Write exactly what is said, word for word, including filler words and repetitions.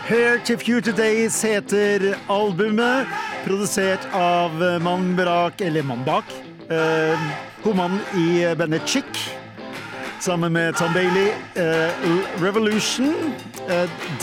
Here to Future Days heter albumet, produsert av mannen bak, eller mannen bak, uh, hovedmannen i bandet Chick, sammen med Tom Bailey, uh, Revolution. Uh,